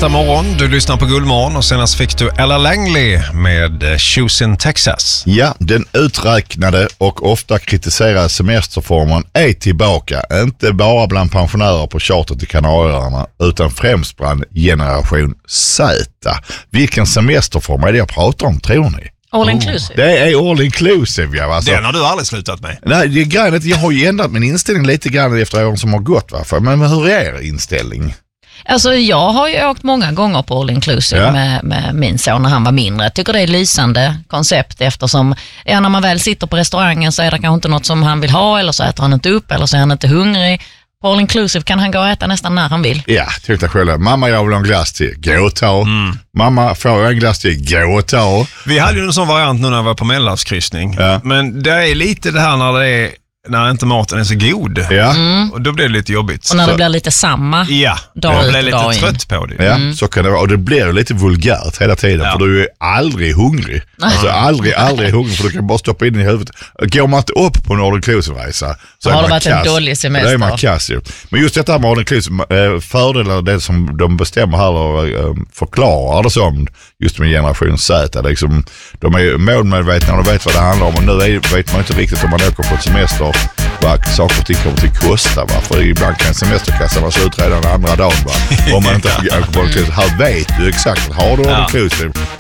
Onsdag morgon, du lyssnar på Guldmorgon och senast fick du Ella Langley med Shoes in Texas. Ja, den uträknade och ofta kritiserade semesterformen är tillbaka. Inte bara bland pensionärer på charter till Kanarieöarna utan främst bland generation Z. Vilken semesterform är det jag pratar om, tror ni? All inclusive. Det är all inclusive, ja. Alltså, Den har du aldrig slutat med. nej, det är grejen att jag har ju ändrat min inställning lite grann efter åren som har gått. Varför? Men hur är er inställning? Alltså jag har ju åkt många gånger på all inclusive med min son när han var mindre. Jag tycker det är ett lysande koncept eftersom när man väl sitter på restaurangen så är det kanske inte något som han vill ha eller så äter han inte upp eller så är han inte hungrig. På all inclusive kan han gå och äta nästan när han vill. Ja, tyckte jag själv. Mamma, jag vill ha en glass till. Gå och ta. Mamma, får jag en glass till? Gå och ta. Vi hade ju en sån variant nu när jag var på mellanskryssning. Ja. Men det är lite det här när inte maten är så god. Ja. Och då blir det lite jobbigt. Och när det blir lite samma Ja, dag jag ut blir och lite dag in. trött på det. Ja, så kan det vara. Och det blir lite vulgärt hela tiden. Ja. För du är aldrig hungrig. Alltså aldrig hungrig. För du kan bara stoppa in i huvudet. Går man inte upp på en all inclusive-resa så har är det man varit en dålig semester. Det är man kass ju. Men just detta med all inclusive, fördelar det som de bestämmer här och förklarar det som just med generation Z. Liksom, de är målmedvetna och de vet vad det handlar om. Och nu vet man inte riktigt om man åker på ett semester vad saker och ting kommer till kosta. För ibland kan semesterkassan vara slut redan andra dagen. Om man inte åker på all inclusive. Här vet du exakt. Har du all inclusive